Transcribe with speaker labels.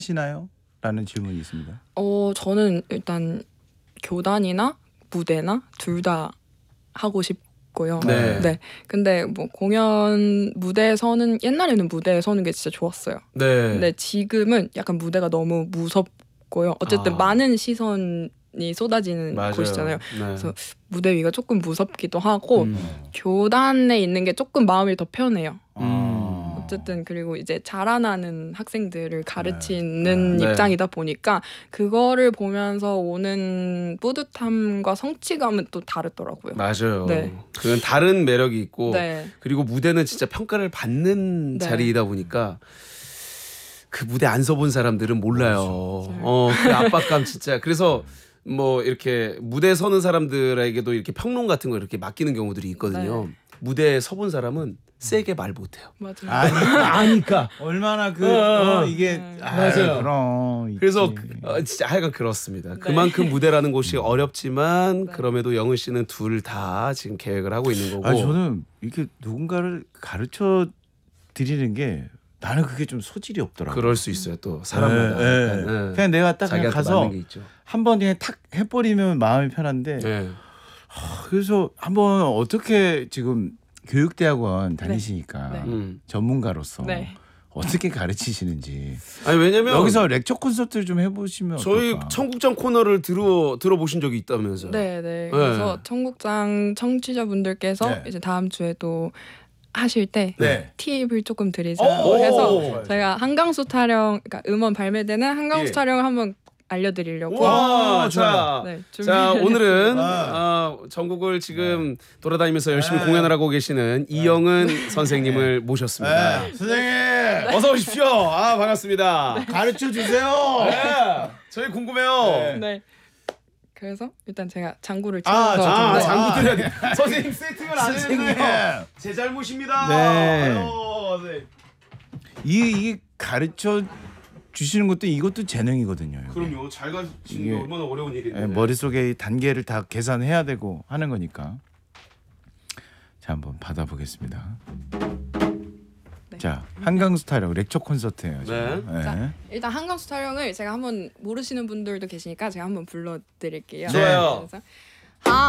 Speaker 1: 하시나요? 라는 질문이 있습니다.
Speaker 2: 저는 일단 교단이나 무대나 둘 다 하고 싶고요.
Speaker 3: 네.
Speaker 2: 근데 뭐 공연 무대에 서는 옛날에는 무대에 서는 게 진짜 좋았어요.
Speaker 3: 네.
Speaker 2: 근데 지금은 약간 무대가 너무 무섭고요. 어쨌든 많은 시선이 쏟아지는
Speaker 3: 맞아요.
Speaker 2: 곳이잖아요.
Speaker 3: 네.
Speaker 2: 그래서 무대 위가 조금 무섭기도 하고 교단에 있는 게 조금 마음이 더 편해요. 어쨌든 그리고 이제 자라나는 학생들을 가르치는
Speaker 3: 네.
Speaker 2: 입장이다 보니까 그거를 보면서 오는 뿌듯함과 성취감은 또 다르더라고요.
Speaker 3: 맞아요.
Speaker 2: 네.
Speaker 3: 그건 다른 매력이 있고
Speaker 2: 네.
Speaker 3: 그리고 무대는 진짜 평가를 받는
Speaker 2: 네.
Speaker 3: 자리이다 보니까 그 무대 안 서본 사람들은 몰라요.
Speaker 2: 그렇죠.
Speaker 3: 그 압박감 진짜. 그래서 뭐 이렇게 무대에 서는 사람들에게도 이렇게 평론 같은 거 이렇게 맡기는 경우들이 있거든요.
Speaker 2: 네.
Speaker 3: 무대에 서본 사람은 세게 말 못해요.
Speaker 2: 맞아요.
Speaker 1: 아니까 얼마나 이게
Speaker 3: 맞아요.
Speaker 1: 그럼 있지.
Speaker 3: 그래서 진짜 하여간 그렇습니다. 그만큼 무대라는 곳이 어렵지만
Speaker 2: 네.
Speaker 3: 그럼에도 영은 씨는 둘 다 지금 계획을 하고 있는 거고.
Speaker 1: 저는 이렇게 누군가를 가르쳐 드리는 게 나는 그게 좀 소질이 없더라고요.
Speaker 3: 그럴 수 있어요. 또 사람마다.
Speaker 1: 네,
Speaker 3: 약간,
Speaker 1: 네.
Speaker 3: 네.
Speaker 1: 그냥 내가 딱 그냥
Speaker 3: 자기한테
Speaker 1: 가서
Speaker 3: 맞는 게 있죠.
Speaker 1: 한 번 그냥 탁 해버리면 마음이 편한데
Speaker 3: 네.
Speaker 1: 그래서 한번 어떻게 지금 교육대학원 다니시니까
Speaker 2: 네.
Speaker 1: 전문가로서
Speaker 2: 네.
Speaker 1: 어떻게 가르치시는지
Speaker 3: 아니 왜냐면
Speaker 1: 여기서 렉처 콘서트를 좀 해보시면
Speaker 3: 저희
Speaker 1: 어떨까?
Speaker 3: 청국장 코너를 들어보신 적이 있다면서요.
Speaker 2: 네. 그래서 청국장 청취자분들께서
Speaker 1: 네.
Speaker 2: 이제 다음 주에도 하실 때
Speaker 1: 네.
Speaker 2: 팁을 조금 드리자
Speaker 1: 오,
Speaker 2: 해서
Speaker 1: 좋아요.
Speaker 2: 저희가 한강수 타령, 그러니까 음원 발매되는 한강수
Speaker 3: 예.
Speaker 2: 타령을 한번 알려드리려고.
Speaker 3: 와,
Speaker 1: 좋아요.
Speaker 3: 자,
Speaker 2: 네,
Speaker 3: 자 오늘은
Speaker 1: 아.
Speaker 3: 전국을 지금 돌아다니면서 열심히 공연을 하고 계시는 이영은 선생님을 모셨습니다.
Speaker 1: 네. 선생님
Speaker 3: 어서 오십시오. 반갑습니다.
Speaker 1: 가르쳐 주세요.
Speaker 3: 네. 저희 궁금해요.
Speaker 2: 네. 그래서 일단 제가 장구를
Speaker 1: 아,
Speaker 2: 치면서
Speaker 1: 저-
Speaker 3: 장구 드려야 돼. 선생님 세팅을 안
Speaker 1: 선생님.
Speaker 3: 해주세요. 제 잘못입니다.
Speaker 1: 네.
Speaker 3: 아유, 네.
Speaker 1: 이게 가르쳐 주시는 것도 이것도 재능이거든요. 이게.
Speaker 3: 그럼요. 잘 가시는
Speaker 1: 이게-
Speaker 3: 게 얼마나 어려운 일인데.
Speaker 1: 머릿속에 이 단계를 다 계산해야 되고 하는 거니까. 자, 한번 받아보겠습니다.
Speaker 2: 네.
Speaker 1: 자, 한강수 타령 렉처 콘서트예요.
Speaker 3: 네.
Speaker 1: 지금.
Speaker 2: 자, 일단 한강수 타령을 제가 한번 모르시는 분들도 계시니까 제가 한번 불러드릴게요.
Speaker 3: 좋아요.
Speaker 2: 그래서